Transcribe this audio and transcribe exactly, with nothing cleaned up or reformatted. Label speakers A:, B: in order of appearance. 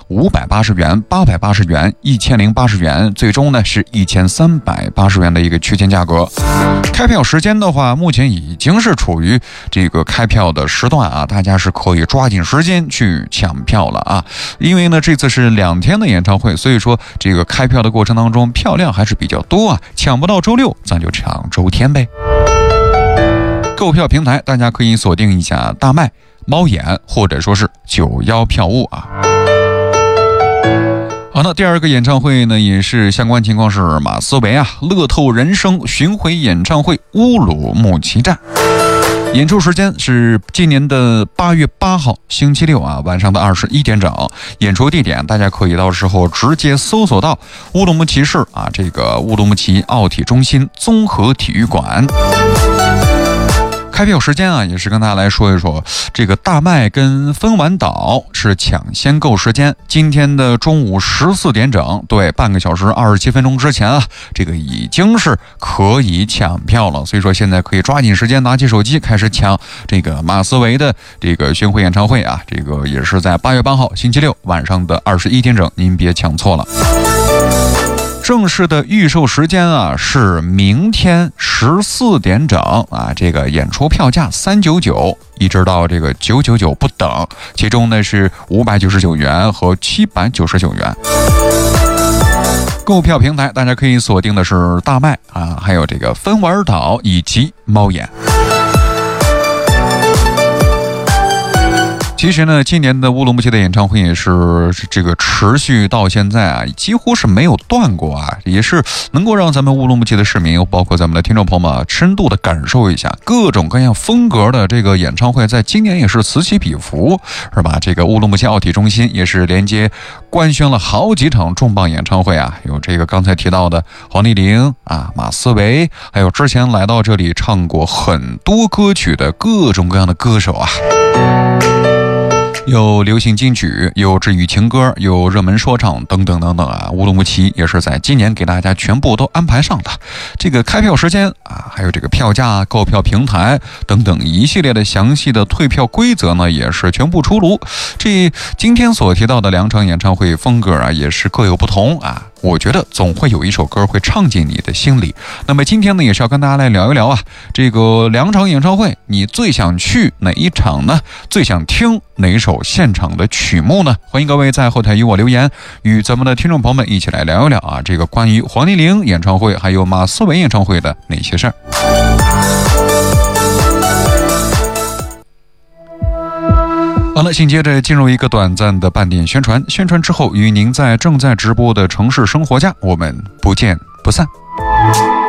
A: 五百八十元、八百八十元、一千零八十元，最终呢是一千三百八十元的一个区间价格。开票时间的话，目前已经是处于这个开票的时段啊，大家是可以抓紧时间去抢票了啊。因为呢这次是两天的演唱会，所以说这个开票的过程当中票量还是比较多啊，抢不到周六咱就抢周天呗。购票平台大家可以锁定一下大麦、猫眼或者说是九幺票务啊。好，那第二个演唱会呢，也是相关情况是马思唯啊，乐透人生巡回演唱会乌鲁木齐站。演出时间是今年的八月八号星期六啊，晚上的二十一点整。演出地点大家可以到时候直接搜索到乌鲁木齐市啊，这个乌鲁木齐奥体中心综合体育馆。开票时间啊，也是跟大家来说一说，这个大麦跟分丸岛是抢先购时间，今天的中午十四点整，对，半个小时二十七分钟之前啊，这个已经是可以抢票了，所以说现在可以抓紧时间拿起手机开始抢这个马思唯的这个巡回演唱会啊，这个也是在八月八号星期六晚上的二十一点整，您别抢错了。正式的预售时间啊是明天十四点整啊，这个演出票价三九九一直到这个九九九不等，其中呢是五百九十九元和七百九十九元。购票平台大家可以锁定的是大麦啊，还有这个分丸岛以及猫眼。其实呢，今年的乌鲁木齐的演唱会也是这个持续到现在啊，几乎是没有断过啊，也是能够让咱们乌鲁木齐的市民，包括咱们的听众朋友们啊，深度的感受一下各种各样风格的这个演唱会，在今年也是此起彼伏，是吧？这个乌鲁木齐奥体中心也是连接官宣了好几场重磅演唱会啊，有这个刚才提到的黄丽玲啊、马思唯，还有之前来到这里唱过很多歌曲的各种各样的歌手啊。有流行金曲，有治愈情歌，有热门说唱等等等等啊！乌鲁木齐也是在今年给大家全部都安排上的。这个开票时间啊，还有这个票价、购票平台等等一系列的详细的退票规则呢，也是全部出炉。这今天所提到的两场演唱会风格啊，也是各有不同啊。我觉得总会有一首歌会唱进你的心里。那么今天呢，也是要跟大家来聊一聊啊，这个两场演唱会，你最想去哪一场呢？最想听哪一首现场的曲目呢？欢迎各位在后台与我留言，与咱们的听众朋友们一起来聊一聊啊，这个关于黄丽玲演唱会还有马思唯演唱会的哪些事儿。好了，紧接着进入一个短暂的半点宣传，宣传之后与您在正在直播的城市生活家，我们不见不散。